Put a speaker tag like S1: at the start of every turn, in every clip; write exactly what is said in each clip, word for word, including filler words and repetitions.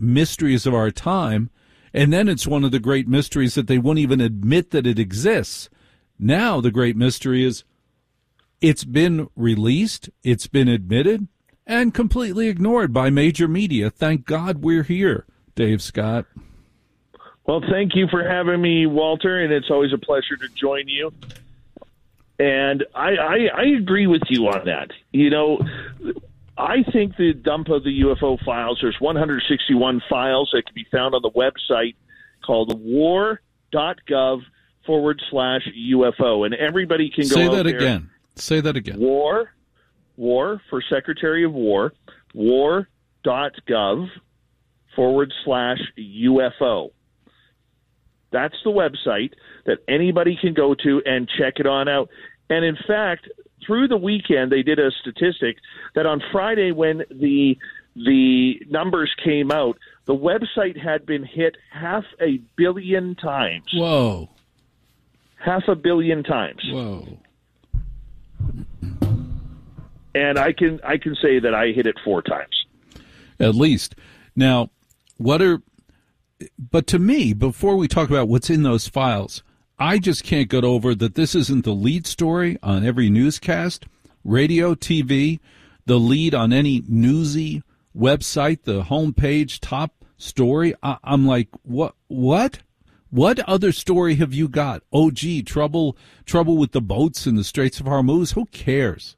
S1: mysteries of our time. And then it's one of the great mysteries that they won't even admit that it exists. Now the great mystery is it's been released, it's been admitted, and completely ignored by major media. Thank God we're here, Dave Scott.
S2: Well, thank you for having me, Walter, and it's always a pleasure to join you. And I, I, I agree with you on that. You know, I think the dump of the U F O files, there's one hundred sixty-one files that can be found on the website called war.gov forward slash UFO. And everybody can go
S1: Say
S2: out
S1: that
S2: there.
S1: again. Say that again.
S2: War, war for Secretary of War, war.gov forward slash UFO. That's the website that anybody can go to and check it on out. And in fact, through the weekend, they did a statistic that on Friday when the the numbers came out, the website had been hit half a billion times.
S1: Whoa.
S2: Half a billion times.
S1: Whoa.
S2: And I can I can say that I hit it four times.
S1: At least. Now, what are... But to me, before we talk about what's in those files, I just can't get over that this isn't the lead story on every newscast, radio, T V, the lead on any newsy website, the homepage, top story. I, I'm like, what? What? What other story have you got? Oh, gee, trouble, trouble with the boats in the Straits of Hormuz. Who cares?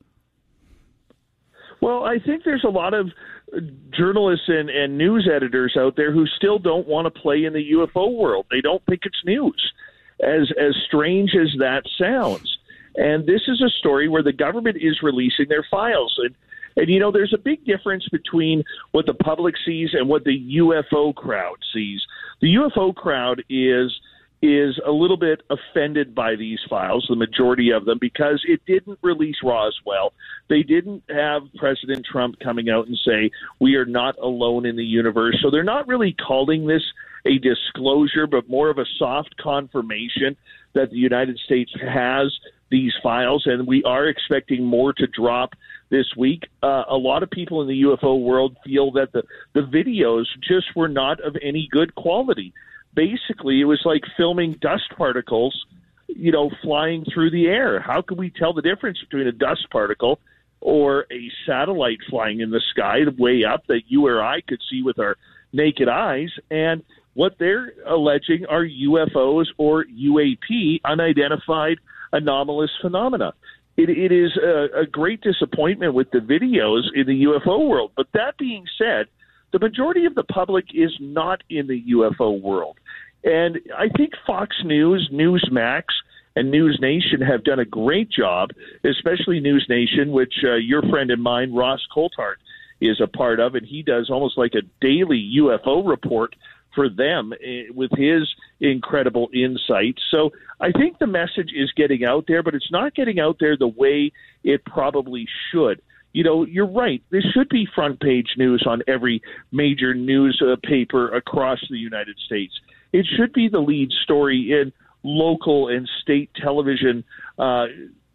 S2: Well, I think there's a lot of journalists and, and news editors out there who still don't want to play in the U F O world. They don't think it's news, as as strange as that sounds. And this is a story where the government is releasing their files. And, and you know, there's a big difference between what the public sees and what the U F O crowd sees. The U F O crowd is is a little bit offended by these files, the majority of them, because it didn't release Roswell. They didn't have President Trump coming out and say, we are not alone in the universe. So they're not really calling this a disclosure, but more of a soft confirmation that the United States has these files, and we are expecting more to drop this week. Uh, a lot of people in the U F O world feel that the, the videos just were not of any good quality. Basically, it was like filming dust particles, you know, flying through the air. How can we tell the difference between a dust particle or a satellite flying in the sky way up that you or I could see with our naked eyes? And what they're alleging are U F Os or U A P, unidentified anomalous phenomena. It, it is a, a great disappointment with the videos in the U F O world. But that being said, the majority of the public is not in the U F O world. And I think Fox News, Newsmax, and News Nation have done a great job, especially News Nation, which uh, your friend and mine, Ross Coulthart, is a part of, and he does almost like a daily U F O report for them uh, with his incredible insight. So I think the message is getting out there, but it's not getting out there the way it probably should. You know, you're right. This should be front page news on every major news uh, paper across the United States. It should be the lead story in local and state television uh,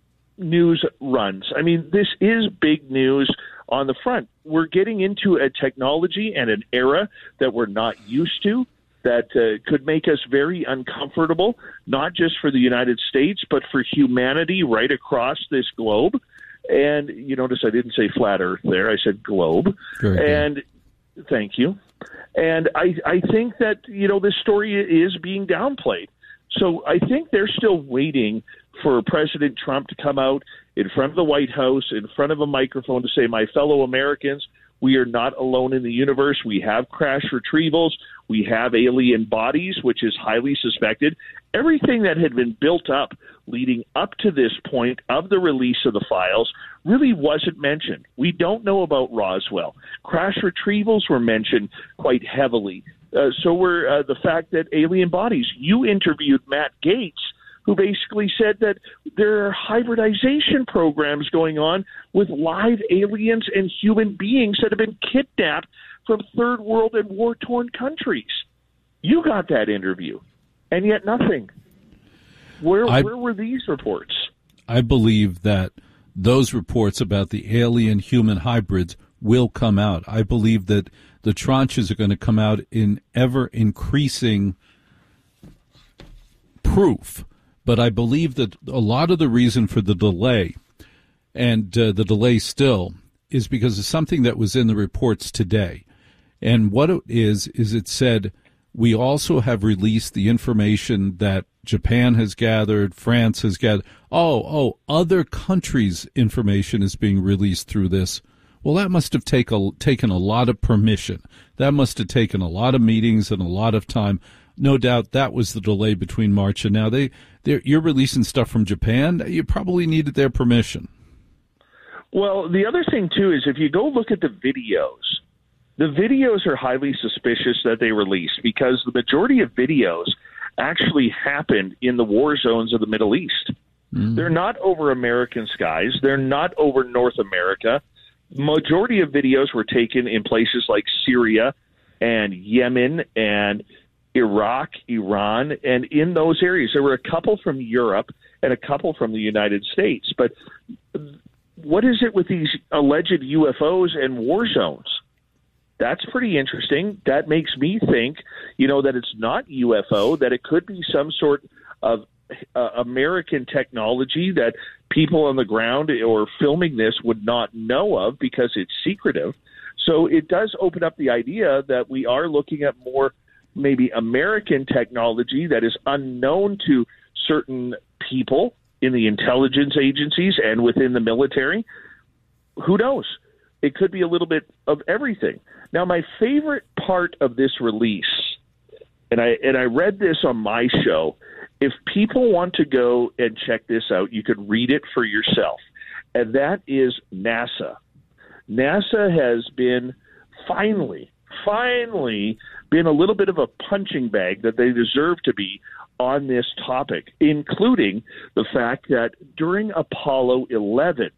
S2: news runs. I mean, this is big news on the front. We're getting into a technology and an era that we're not used to, that uh, could make us very uncomfortable, not just for the United States, but for humanity right across this globe. And you notice I didn't say flat Earth there. I said globe.
S1: Very
S2: and good. Thank you. And I, I think that, you know, this story is being downplayed. So I think they're still waiting for President Trump to come out in front of the White House, in front of a microphone to say, my fellow Americans, we are not alone in the universe. We have crash retrievals. We have alien bodies, which is highly suspected. Everything that had been built up leading up to this point of the release of the files really wasn't mentioned. We don't know about Roswell. Crash retrievals were mentioned quite heavily. Uh, so were uh, the fact that alien bodies. You interviewed Matt Gaetz, who basically said that there are hybridization programs going on with live aliens and human beings that have been kidnapped from third world and war-torn countries. You got that interview, and yet nothing. Where,
S1: I,
S2: where were these reports?
S1: I believe that those reports about the alien-human hybrids will come out. I believe that the tranches are going to come out in ever increasing proof. But I believe that a lot of the reason for the delay, and uh, the delay still, is because of something that was in the reports today. And what it is, is it said, we also have released the information that Japan has gathered, France has gathered. Oh, oh, other countries' information is being released through this. Well, that must have take a, taken a lot of permission. That must have taken a lot of meetings and a lot of time. No doubt that was the delay between March and now. They, you're releasing stuff from Japan. You probably needed their permission.
S2: Well, the other thing, too, is if you go look at the videos, the videos are highly suspicious that they released because the majority of videos actually happened in the war zones of the Middle East. Mm. They're not over American skies. They're not over North America. Majority of videos were taken in places like Syria and Yemen and Iraq, Iran, and in those areas. There were a couple from Europe and a couple from the United States. But what is it with these alleged U F Os and war zones? That's pretty interesting. That makes me think, you know, that it's not U F O, that it could be some sort of uh, American technology that people on the ground or filming this would not know of because it's secretive. So it does open up the idea that we are looking at more maybe American technology that is unknown to certain people in the intelligence agencies and within the military. Who knows? It could be a little bit of everything. Now, my favorite part of this release, and I and I read this on my show, if people want to go and check this out, you could read it for yourself, and that is NASA. NASA has been finally, finally been a little bit of a punching bag that they deserve to be on this topic, including the fact that during Apollo eleven,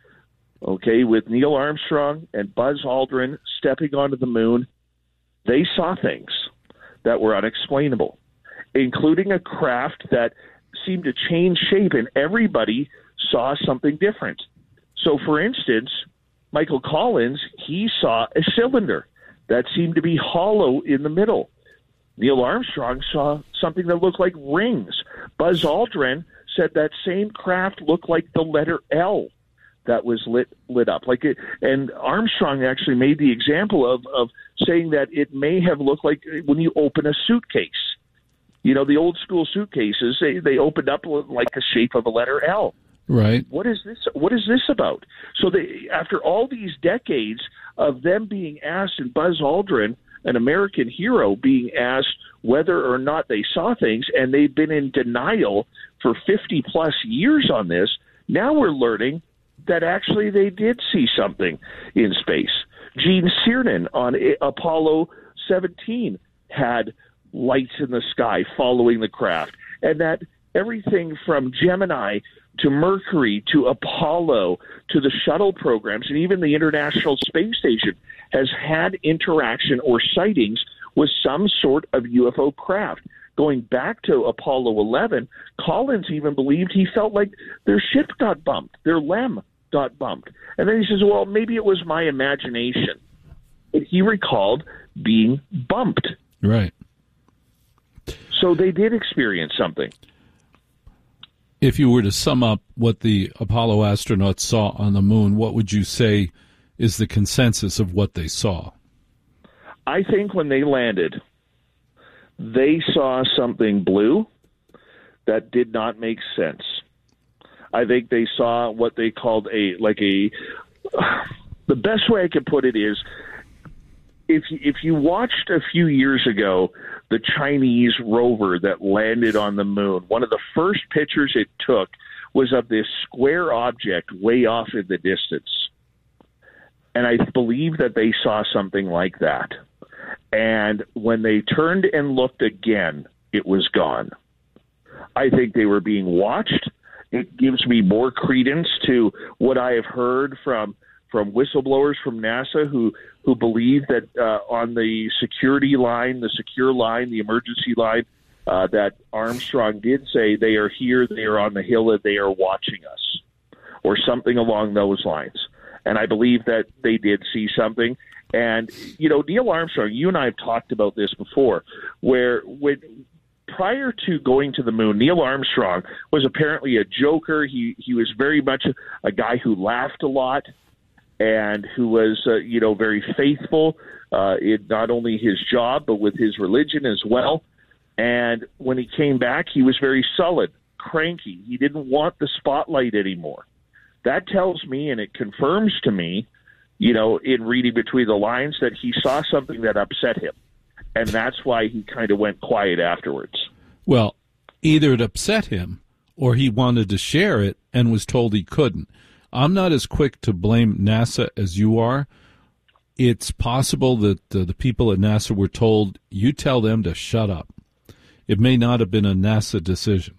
S2: okay, with Neil Armstrong and Buzz Aldrin stepping onto the moon, they saw things that were unexplainable, including a craft that seemed to change shape, and everybody saw something different. So, for instance, Michael Collins, he saw a cylinder that seemed to be hollow in the middle. Neil Armstrong saw something that looked like rings. Buzz Aldrin said that same craft looked like the letter L that was lit lit up. Like it, and Armstrong actually made the example of, of saying that it may have looked like when you open a suitcase. You know, the old school suitcases, they, they opened up like the shape of a letter L.
S1: Right.
S2: What is this? What is this about? So they, after all these decades of them being asked, and Buzz Aldrin, an American hero, being asked whether or not they saw things, and they've been in denial for fifty plus years on this, now we're learning that actually they did see something in space. Gene Cernan on Apollo seventeen had lights in the sky following the craft, and that everything from Gemini to Mercury to Apollo to the shuttle programs and even the International Space Station has had interaction or sightings with some sort of U F O craft. Going back to Apollo eleven, Collins even believed he felt like their ship got bumped, their L E M got bumped. And then he says, well, maybe it was my imagination. And he recalled being bumped.
S1: Right.
S2: So they did experience something.
S1: If you were to sum up what the Apollo astronauts saw on the moon, what would you say is the consensus of what they saw?
S2: I think when they landed, they saw something blue that did not make sense. I think they saw what they called a, like a, the best way I could put it is, if if you watched a few years ago the Chinese rover that landed on the moon, one of the first pictures it took was of this square object way off in the distance. And I believe that they saw something like that. And when they turned and looked again, it was gone. I think they were being watched. It gives me more credence to what I have heard from from whistleblowers from NASA who, who believe that uh, on the security line, the secure line, the emergency line, uh, that Armstrong did say they are here, they are on the hill, and they are watching us, or something along those lines. and I believe that they did see something. And, you know, Neil Armstrong, you and I have talked about this before, where when prior to going to the moon, Neil Armstrong was apparently a joker. He he was very much a, a guy who laughed a lot and who was, uh, you know, very faithful uh, in not only his job, but with his religion as well. And when he came back, he was very sullen, cranky. He didn't want the spotlight anymore. That tells me, and it confirms to me, you know, in reading between the lines, that he saw something that upset him. And that's why he kind of went quiet afterwards.
S1: Well, either it upset him or he wanted to share it and was told he couldn't. I'm not as quick to blame NASA as you are. It's possible that uh, the people at NASA were told, you tell them to shut up. It may not have been a NASA decision.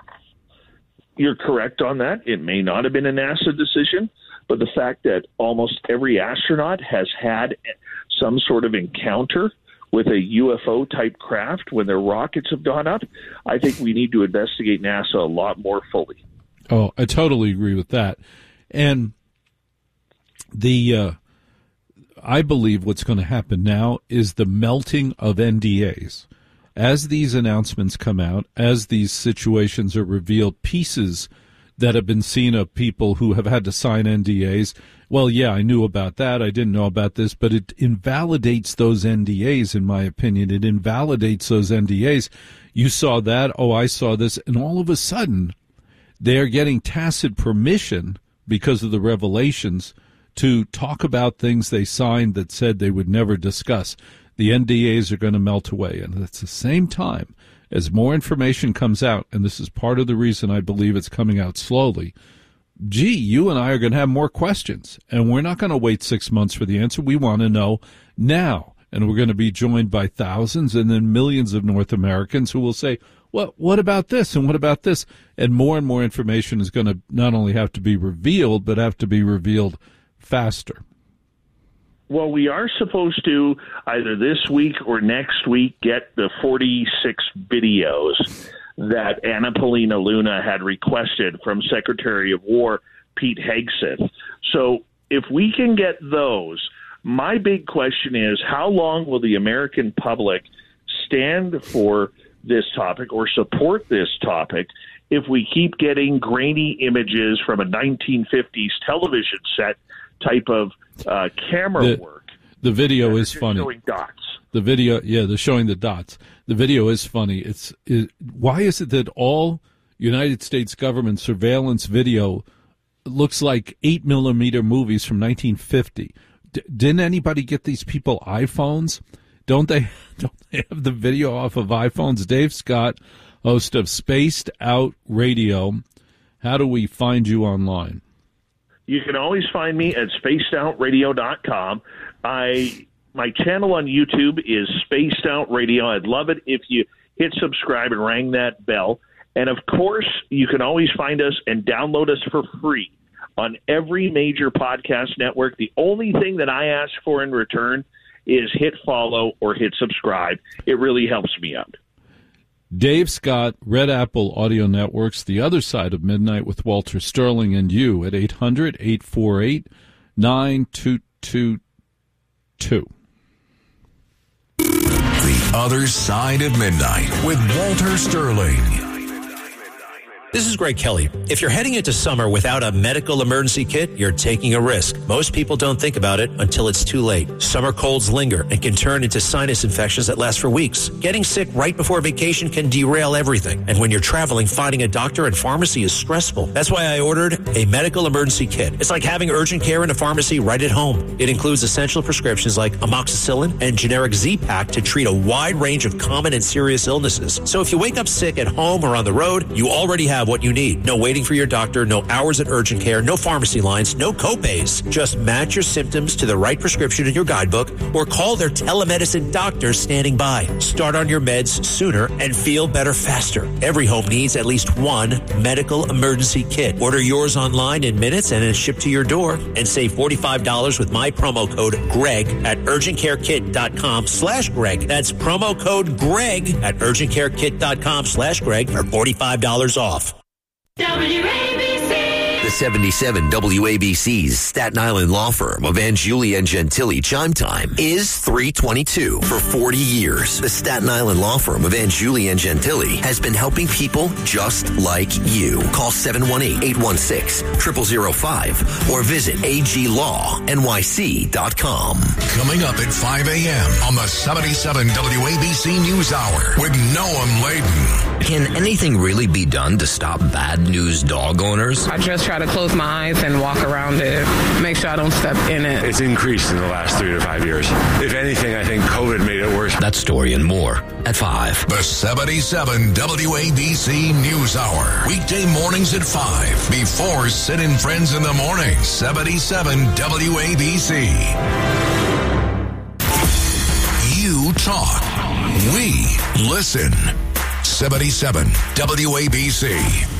S2: You're correct on that. It may not have been a NASA decision, but the fact that almost every astronaut has had some sort of encounter with a U F O-type craft when their rockets have gone up, I think we need to investigate NASA a lot more fully.
S1: Oh, I totally agree with that. And the uh, I believe what's going to happen now is the melting of N D As. As these announcements come out, as these situations are revealed, pieces that have been seen of people who have had to sign N D As, well, yeah, I knew about that, I didn't know about this, but it invalidates those N D As, in my opinion. It invalidates those N D As. You saw that, oh, I saw this, and all of a sudden, they're getting tacit permission because of the revelations to talk about things they signed that said they would never discuss. The N D As are going to melt away. And at the same time, as more information comes out, and this is part of the reason I believe it's coming out slowly, gee, you and I are going to have more questions. And we're not going to wait six months for the answer. We want to know now. And we're going to be joined by thousands and then millions of North Americans who will say, well, what about this and what about this? And more and more information is going to not only have to be revealed, but have to be revealed faster.
S2: Well, we are supposed to, either this week or next week, get the forty-six videos that Anna Paulina Luna had requested from Secretary of War Pete Hegseth. So if we can get those, my big question is, how long will the American public stand for this topic or support this topic if we keep getting grainy images from a nineteen fifties television set type of uh, camera
S1: the,
S2: work?
S1: The video is funny.
S2: Showing dots.
S1: The video, yeah, they're showing the dots. The video is funny. It's it, why is it that all United States government surveillance video looks like eight millimeter movies from nineteen fifty? D- didn't anybody get these people iPhones? Don't they? Don't they have the video off of iPhones? Dave Scott, host of Spaced Out Radio. How do we find you online?
S2: You can always find me at spaced out radio dot com. I my channel on YouTube is Spaced Out Radio. I'd love it if you hit subscribe and rang that bell. And of course, you can always find us and download us for free on every major podcast network. The only thing that I ask for in return is hit follow or hit subscribe. It really helps me out.
S1: Dave Scott, Red Apple Audio Networks, The Other Side of Midnight with Walter Sterling and you at eight hundred, eight four eight, nine two two two.
S3: The Other Side of Midnight with Walter Sterling.
S4: This is Greg Kelly. If you're heading into summer without a medical emergency kit, you're taking a risk. Most people don't think about it until it's too late. Summer colds linger and can turn into sinus infections that last for weeks. Getting sick right before vacation can derail everything. And when you're traveling, finding a doctor and pharmacy is stressful. That's why I ordered a medical emergency kit. It's like having urgent care in a pharmacy right at home. It includes essential prescriptions like amoxicillin and generic Z-Pak to treat a wide range of common and serious illnesses. So if you wake up sick at home or on the road, you already have what you need. No waiting for your doctor, no hours at urgent care, no pharmacy lines, no copays. Just match your symptoms to the right prescription in your guidebook or call their telemedicine doctor standing by. Start on your meds sooner and feel better faster. Every home needs at least one medical emergency kit. Order yours online in minutes and it's shipped to your door. And save forty-five dollars with my promo code GREG at urgentcarekit.com slash Greg. That's promo code GREG at urgentcarekit.com slash Greg for forty-five dollars off.
S5: W A B C The seventy-seven W A B C's Staten Island law firm of Angiuli and Gentili chime time is three twenty-two. For forty years, the Staten Island law firm of Angiuli and Gentili has been helping people just like you. Call seven one eight, eight one six, zero zero zero five or visit a g law n y c dot com.
S3: Coming up at five a.m. on the seventy-seven W A B C News Hour with Noam Laden.
S5: Can anything really be done to stop bad news dog owners?
S6: I just try to close my eyes and walk around it, make sure I don't step in it.
S7: It's increased in the last three to five years. If anything, I think COVID made it worse.
S5: That story and more at five.
S3: The seventy-seven W A B C News Hour. Weekday mornings at five. Before Sid and Friends in the Morning. seventy-seven W A B C. You talk. We listen. seventy-seven W A B C.